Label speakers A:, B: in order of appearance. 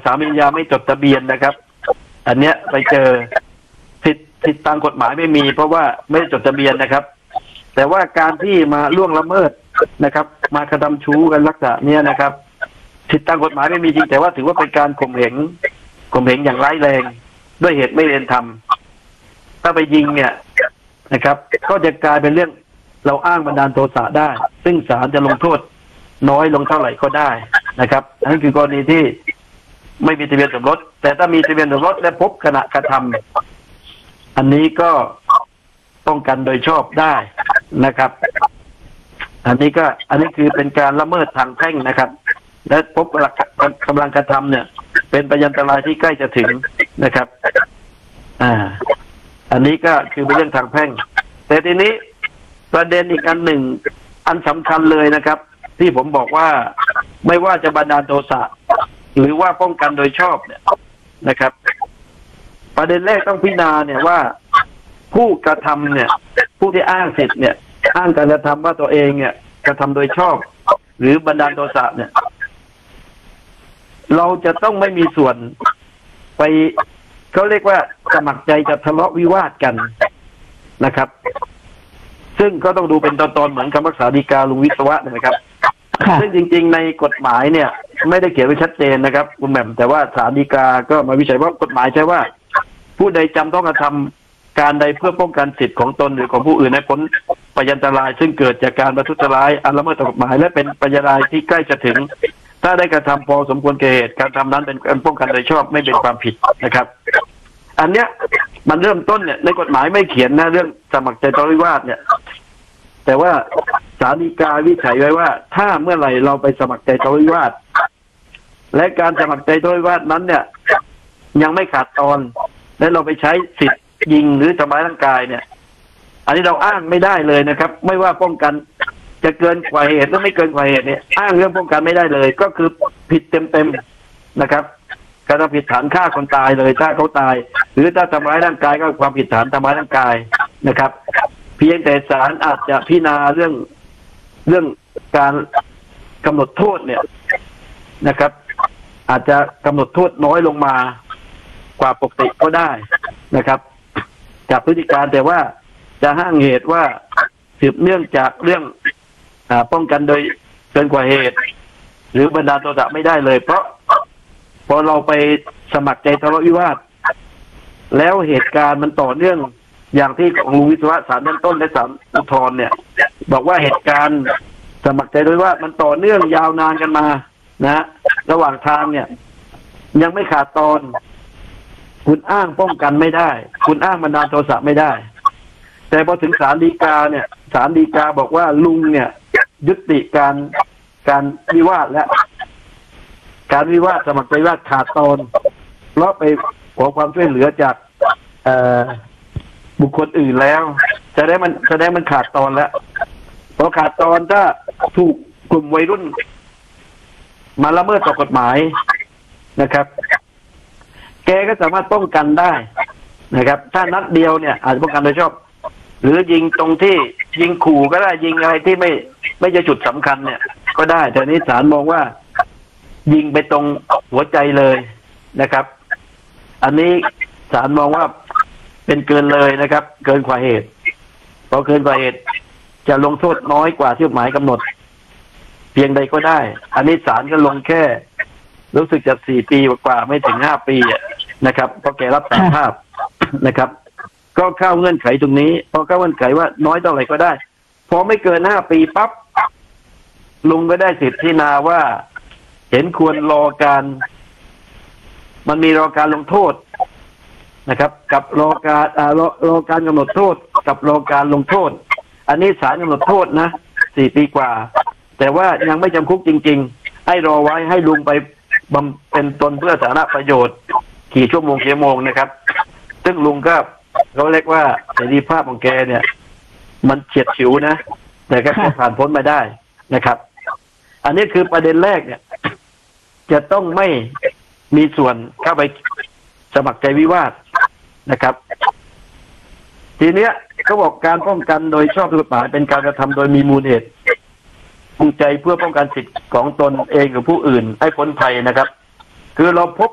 A: สามีภรรยาไม่จดทะเบียนนะครับ อันเนี้ยไปเจอสิทธิตามกฎหมายไม่มีเพราะว่าไม่ได้จดทะเบียนนะครับ แต่ว่าการที่มาล่วงละเมิดนะครับ มากระทำชู้กันลักษณะเนี้ยนะครับสิทธิตามกฎหมายไม่มีจริงแต่ว่าถือว่าเป็นการข่มเหงอย่างร้ายแรงด้วยเหตุไม่เป็นธรรมถ้าไปยิงเนี่ยนะครับก็จะกลายเป็นเรื่องเราอ้างบันดาลโทสะได้ซึ่งศาลจะลงโทษน้อยลงเท่าไหร่ก็ได้นะครับนั่นคือกรณีที่ไม่มีทะเบียนสมรสแต่ถ้ามีทะเบียนสมรสและพบขณะกระทำอันนี้ก็ป้องกันโดยชอบได้นะครับอันนี้คือเป็นการละเมิดทางแพ่งนะครับและพบกำลังกระทำเนี่ยเป็นพยันตรายที่ใกล้จะถึงนะครับอันนี้ก็คือเป็นเรื่องทางแพ่งแต่ทีนี้ประเด็นอีกอันหนึ่งอันสำคัญเลยนะครับที่ผมบอกว่าไม่ว่าจะบันดาลโทสะหรือว่าป้องกันโดยชอบเนี่ยนะครับประเด็นแรกต้องพิจารณาเนี่ยว่าผู้กระทำเนี่ยผู้ที่อ้างสิทธิ์เนี่ยอ้างการกระทำว่าตัวเองเนี่ยกระทำโดยชอบหรือบันดาลโทสะเนี่ยเราจะต้องไม่มีส่วนไปเขาเรียกว่าสมัครใจจะทะเลาะวิวาทกันนะครับซึ่งก็ต้องดูเป็นตอนๆเหมือนคำพิพากษาฎีกาลุงวิศวะนะครับซึ่งจริงๆในกฎหมายเนี่ยไม่ได้เขียนไว้ชัดเจนนะครับคุณแหม่มแต่ว่าศาลฎีกาก็มาวิจัยว่ากฎหมายใช่ว่าผู้ใดจำต้องกระทำการใดเพื่อป้องกันสิทธิของตนหรือของผู้อื่นให้พ้นพยันตรายซึ่งเกิดจากการประทุษร้ายอันละเมิดต่อกฎหมายและเป็นพยันตรายที่ใกล้จะถึงถ้าได้กระทำพอสมควรแก่เหตุการทำนั้นเป็นการป้องกันโดยชอบไม่เป็นความผิดนะครับอันเนี้ยมันเริ่มต้นเนี่ยในกฎหมายไม่เขียนนะเรื่องสมัครใจทะเลาะวิวาทเนี่ยแต่ว่าศาลฎีกาวิจัยไว้ว่าถ้าเมื่อไหร่เราไปสมัครใจทะเลาะวิวาทและการสมัครใจทะเลาะวิวาทนั้นเนี่ยยังไม่ขาดตอนและเราไปใช้สิทธิ์ยิงหรือทำร้ายร่างกายเนี่ยอันนี้เราอ้างไม่ได้เลยนะครับไม่ว่าป้องกันจะเกินกว่าเหตุหรือไม่เกินกว่าเหตุเนี่ยอ้างเรื่องป้องกันไม่ได้เลยก็คือผิดเต็มๆนะครับการทำผิดฐานฆ่าคนตายเลยถ้าเขาตายหรือถ้าทำร้ายร่างกายก็ความผิดฐานทำร้ายร่างกายนะครับเพียงแต่ศาลอาจจะพิจารณาเรื่องการกำหนดโทษเนี่ยนะครับอาจจะกำหนดโทษน้อยลงมากว่าปกติก็ได้นะครับจากพฤติการแต่ว่าจะห้างเหตุว่าสืบเนื่องจากเรื่องป้องกันโดยเกินกว่าเหตุหรือบันดาลโทสะไม่ได้เลยเพราะพอเราไปสมัครใจทะเลาะวิวาทแล้วเหตุการณ์มันต่อเนื่องอย่างที่ของลุงวิศวะศาลชั้นต้นและศาลอุทธรณ์เนี่ยบอกว่าเหตุการณ์สมัครใจโดยว่ามันต่อเนื่องยาวนานกันมานะระหว่างทางเนี่ยยังไม่ขาดตอนคุณอ้างป้องกันไม่ได้คุณอ้างบันดาลโทสะไม่ได้แต่พอถึงศาลฎีกาเนี่ยศาลฎีกาบอกว่าลุงเนี่ยยุติการวิวาทและการวิวาทสมัครใจวิวาทขาดตอนเพราะไปขอความช่วยเหลือจากบุคคลอื่นแล้วแสดงมันขาดตอนแล้วพอขาดตอนถ้าถูกกลุ่มวัยรุ่นมาละเมิดต่อกฎหมายนะครับแกก็สามารถป้องกันได้นะครับถ้านัดเดียวเนี่ยอาจจะป้องกันโดยชอบหรือยิงตรงที่ยิงขู่ก็ได้ยิงอะไรที่ไม่ใช่จุดสำคัญเนี่ยก็ได้แต่นี้ศาลมองว่ายิงไปตรงหัวใจเลยนะครับอันนี้ศาลมองว่าเป็นเกินเลยนะครับเกินกว่าเหตุพอเกินกว่าเหตุจะลงโทษน้อยกว่าที่กฎหมายกำหนดเพียงใดก็ได้อันนี้ศาลก็ลงแค่รู้สึกจะ4 ปีกว่าไม่ถึง5 ปีนะครับเพราะแกรับสารภาพนะครับก็เข้าเงื่อนไขตรงนี้พอเข้าเงื่อนไขว่าน้อยเท่าไหร่ก็ได้พอไม่เกิน5 ปีปั๊บลุงก็ได้สิทธิ์พิจารณาว่าเห็นควรรอการมันมีรอการลงโทษนะครับกับรอการกำหนดโทษกับรอการลงโทษอันนี้ศาลกำหนดโทษนะ4 ปีกว่าแต่ว่ายังไม่จำคุกจริงๆให้รอไว้ให้ลุงไปบำเพ็ญตนเพื่อสาธารณประโยชน์กี่ชั่วโมงนะครับซึ่งลุงก็เขาเรียกว่าเสรีภาพของแกเนี่ยมันเฉียดฉิวนะแต่ก็ผ่านพ้นมาได้นะครับอันนี้คือประเด็นแรกเนี่ยจะต้องไม่มีส่วนเข้าไปสมัครใจวิวาทนะครับทีเนี้ยเขาบอกการป้องกันโดยชอบด้วยกฎหมายเป็นการกระทำโดยมีมูลเหตุจูงใจเพื่อป้องกันสิทธิของตนเองหรือผู้อื่นให้พ้นภัยนะครับคือเราพบ